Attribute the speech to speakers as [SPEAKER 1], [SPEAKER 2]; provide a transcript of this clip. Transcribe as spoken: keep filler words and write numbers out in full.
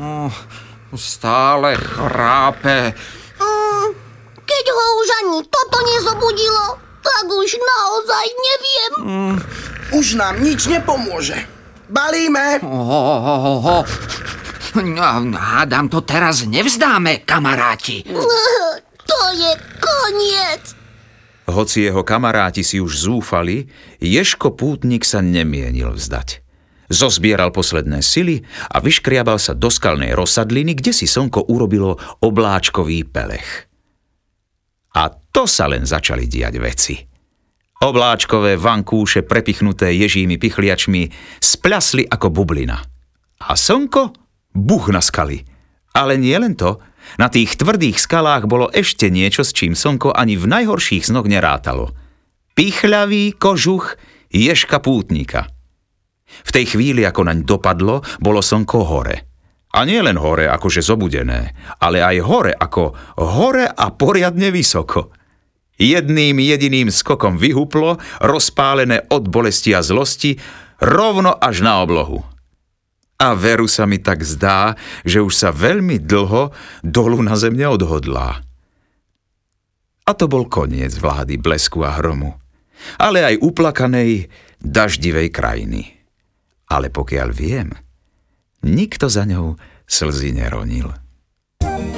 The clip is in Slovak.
[SPEAKER 1] Oh, stále chrápe.
[SPEAKER 2] Mm, keď ho už ani toto nezobudilo, tak už naozaj neviem.
[SPEAKER 1] Mm.
[SPEAKER 3] Už nám nič nepomôže. Balíme.
[SPEAKER 1] Oh, oh, oh. No, hádam, to teraz nevzdáme, kamaráti.
[SPEAKER 2] To je koniec.
[SPEAKER 4] Hoci jeho kamaráti si už zúfali, Ježko Pútnik sa nemienil vzdať. Zozbieral posledné sily a vyškriabal sa do skalnej rozsadliny, kde si slnko urobilo obláčkový pelech. A to sa len začali diať veci. Obláčkové vankúše prepichnuté ježími pichliačmi spľasli ako bublina. A slnko buch na skaly. Ale nie len to, na tých tvrdých skalách bolo ešte niečo, s čím slnko ani v najhorších snoch nerátalo. Pichľavý kožuch Ježka Pútnika. V tej chvíli, ako naň dopadlo, bolo slnko hore. A nie len hore akože zobudené, ale aj hore ako hore a poriadne vysoko. Jedným jediným skokom vyhuplo, rozpálené od bolesti a zlosti, rovno až na oblohu. A veru sa mi tak zdá, že už sa veľmi dlho dolu na zem neodhodlá. A to bol koniec vlády blesku a hromu, ale aj uplakanej, daždivej krajiny. Ale pokiaľ viem, nikto za ňou slzy neronil.